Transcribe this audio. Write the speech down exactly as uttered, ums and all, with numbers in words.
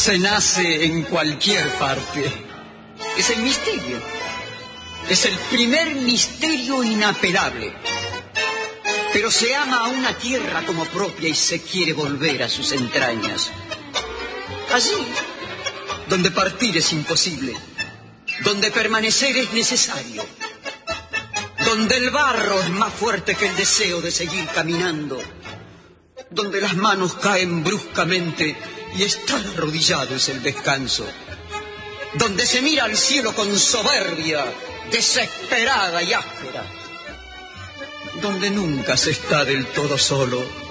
Se nace en cualquier parte. Es el misterio. Es el primer misterio inapelable. Pero se ama a una tierra como propia y se quiere volver a sus entrañas. Allí, donde partir es imposible, donde permanecer es necesario, donde el barro es más fuerte que el deseo de seguir caminando, donde las manos caen bruscamente y estar arrodillado es el descanso, donde se mira al cielo con soberbia, desesperada y áspera, donde nunca se está del todo solo,